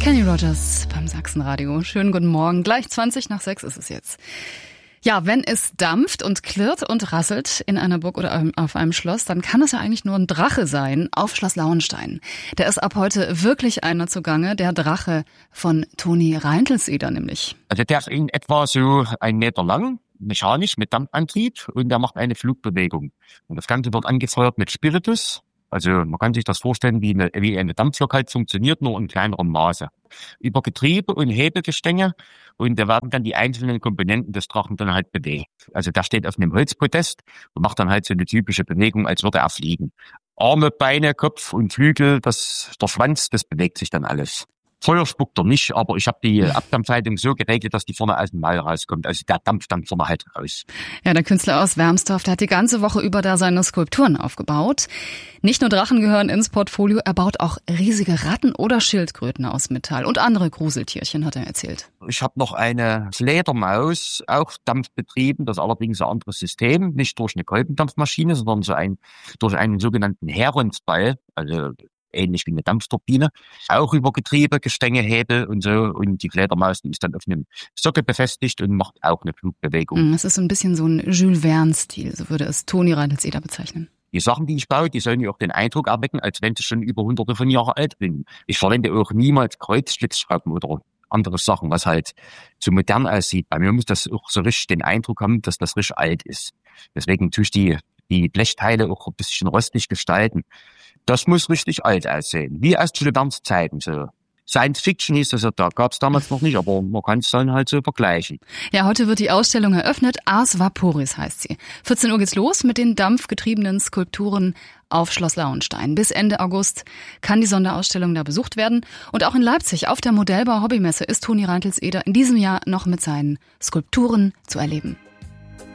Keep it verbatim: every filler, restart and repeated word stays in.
Kenny Rogers beim Sachsenradio. Schönen guten Morgen. Gleich zwanzig nach sechs ist es jetzt. Ja, wenn es dampft und klirrt und rasselt in einer Burg oder auf einem Schloss, dann kann es ja eigentlich nur ein Drache sein auf Schloss Lauenstein. Der ist ab heute wirklich einer zugange, der Drache von Toni Reintelseder nämlich. Also der ist in etwa so ein Meter lang, mechanisch mit Dampfantrieb, und der macht eine Flugbewegung. Und das Ganze wird angefeuert mit Spiritus. Also man kann sich das vorstellen, wie eine, wie eine Dampflok halt funktioniert, nur in kleinerem Maße. Über Getriebe und Hebelgestänge, und da werden dann die einzelnen Komponenten des Drachen dann halt bewegt. Also der steht auf einem Holzpodest und macht dann halt so eine typische Bewegung, als würde er fliegen. Arme, Beine, Kopf und Flügel, das, der Schwanz, das bewegt sich dann alles. Feuer spuckt er nicht, aber ich habe die Abdampfleitung so geregelt, dass die vorne aus dem Maul rauskommt. Also der dampft dann vorne halt raus. Ja, der Künstler aus Wermsdorf, der hat die ganze Woche über da seine Skulpturen aufgebaut. Nicht nur Drachen gehören ins Portfolio, er baut auch riesige Ratten oder Schildkröten aus Metall und andere Gruseltierchen, hat er erzählt. Ich habe noch eine Fledermaus, auch dampfbetrieben, das ist allerdings ein anderes System, nicht durch eine Kolbendampfmaschine, sondern so ein durch einen sogenannten Heronsball, also ähnlich wie eine Dampfturbine, auch über Getriebe, Gestänge, Hebel und so. Und die Fledermaus ist dann auf einem Sockel befestigt und macht auch eine Flugbewegung. Es ist so ein bisschen so ein Jules Verne-Stil, so würde es Toni Reintelseder bezeichnen. Die Sachen, die ich baue, die sollen ja auch den Eindruck erwecken, als wenn sie schon über hunderte von Jahren alt sind. Ich verwende auch niemals Kreuzschlitzschrauben oder andere Sachen, was halt zu modern aussieht. Bei mir muss das auch so richtig den Eindruck haben, dass das richtig alt ist. Deswegen tue ich die, die Blechteile auch ein bisschen rostig gestalten. Das muss richtig alt aussehen, wie aus Jules Verne's Zeiten. So. Science Fiction hieß das ja, da gab es damals noch nicht, aber man kann es dann halt so vergleichen. Ja, heute wird die Ausstellung eröffnet. Ars Vaporis heißt sie. vierzehn Uhr geht's los mit den dampfgetriebenen Skulpturen auf Schloss Lauenstein. Bis Ende August kann die Sonderausstellung da besucht werden. Und auch in Leipzig auf der Modellbau-Hobbymesse ist Toni Reintelseder in diesem Jahr noch mit seinen Skulpturen zu erleben.